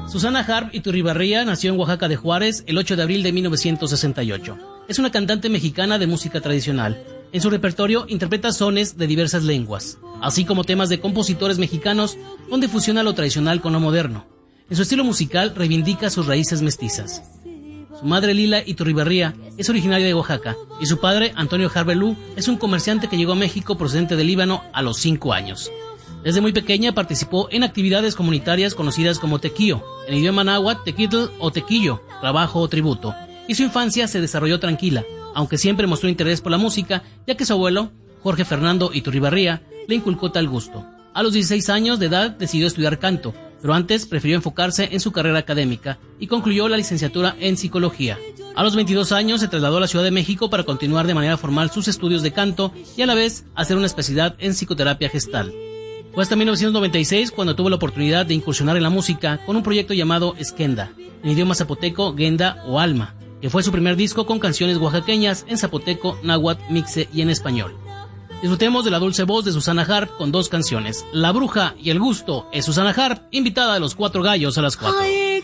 Susana Harp Iturribarría nació en Oaxaca de Juárez el 8 de abril de 1968. Es una cantante mexicana de música tradicional. En su repertorio interpreta sones de diversas lenguas, así como temas de compositores mexicanos, donde fusiona lo tradicional con lo moderno. En su estilo musical reivindica sus raíces mestizas. Su madre Lila Iturribarría es originaria de Oaxaca y su padre Antonio Harbelú es un comerciante que llegó a México procedente de Líbano a los 5 años. Desde muy pequeña participó en actividades comunitarias conocidas como tequío, en idioma náhuatl, tequitl o tequillo, trabajo o tributo, y su infancia se desarrolló tranquila, aunque siempre mostró interés por la música, ya que su abuelo, Jorge Fernando Iturribarría, le inculcó tal gusto. A los 16 años de edad decidió estudiar canto, pero antes prefirió enfocarse en su carrera académica y concluyó la licenciatura en psicología. A los 22 años se trasladó a la Ciudad de México para continuar de manera formal sus estudios de canto y a la vez hacer una especialidad en psicoterapia gestal. Fue hasta 1996 cuando tuvo la oportunidad de incursionar en la música con un proyecto llamado Esquenda, en idioma zapoteco, Genda o Alma, que fue su primer disco con canciones oaxaqueñas en zapoteco, náhuatl, mixe y en español. Disfrutemos de la dulce voz de Susana Harp con 2 canciones, La Bruja y El Gusto. Es Susana Harp, invitada de Los Cuatro Gallos a las 4.